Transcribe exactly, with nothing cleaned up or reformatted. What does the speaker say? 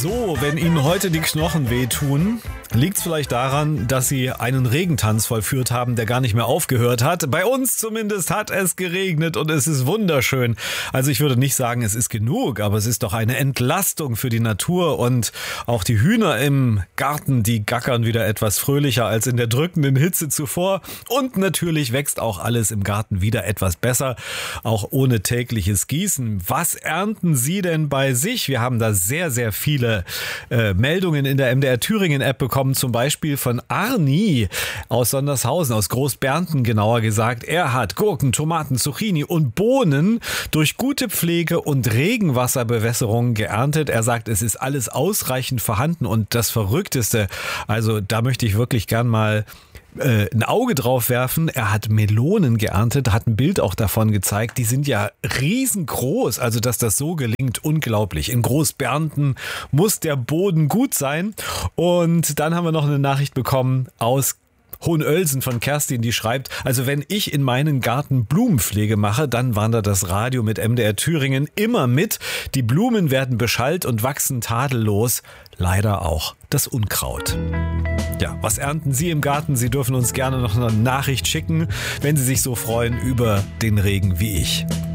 So, wenn Ihnen heute die Knochen wehtun, liegt es vielleicht daran, dass Sie einen Regentanz vollführt haben, der gar nicht mehr aufgehört hat. Bei uns zumindest hat es geregnet und es ist wunderschön. Also ich würde nicht sagen, es ist genug, aber es ist doch eine Entlastung für die Natur und auch die Hühner im Garten, die gackern wieder etwas fröhlicher als in der drückenden Hitze zuvor. Und natürlich wächst auch alles im Garten wieder etwas besser, auch ohne tägliches Gießen. Was ernten Sie denn bei sich? Wir haben da sehr, sehr viele äh, Meldungen in der M D R Thüringen App bekommen, zum Beispiel von Arni aus Sondershausen, aus Großbernten genauer gesagt. Er hat Gurken, Tomaten, Zucchini und Bohnen durch gute Pflege und Regenwasserbewässerung geerntet. Er sagt, es ist alles ausreichend vorhanden und das Verrückteste, also da möchte ich wirklich gern mal äh, ein Auge drauf werfen. Er hat Melonen geerntet, hat ein Bild auch davon gezeigt. Die sind ja riesengroß, also dass das so gelingt, unglaublich. In Großbernten muss der Boden gut sein. Und dann haben wir noch eine Nachricht bekommen aus Hohenölsen von Kerstin, die schreibt, also wenn ich in meinen Garten Blumenpflege mache, dann wandert das Radio mit M D R Thüringen immer mit. Die Blumen werden beschallt und wachsen tadellos. Leider auch das Unkraut. Ja, was ernten Sie im Garten? Sie dürfen uns gerne noch eine Nachricht schicken, wenn Sie sich so freuen über den Regen wie ich.